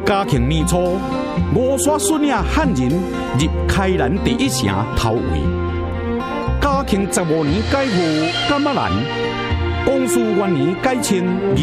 嘉庆年初，五刷孙爷汉人入开南第一城头位。嘉庆15年改户甘马兰，光绪元年改迁